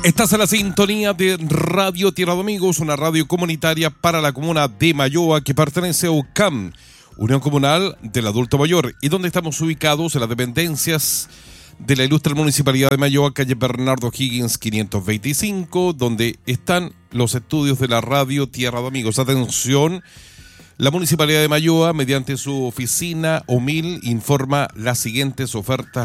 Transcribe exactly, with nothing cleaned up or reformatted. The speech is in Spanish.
Estás en la sintonía de Radio Tierra de Amigos, una radio comunitaria para la comuna de Mayoa que pertenece a U C A M, Unión Comunal del Adulto Mayor, y donde estamos ubicados en las dependencias de la ilustre Municipalidad de Mayoa, calle Bernardo Higgins quinientos veinticinco, donde están los estudios de la Radio Tierra de Amigos. Atención, la Municipalidad de Mayoa, mediante su oficina O M I L, informa las siguientes ofertas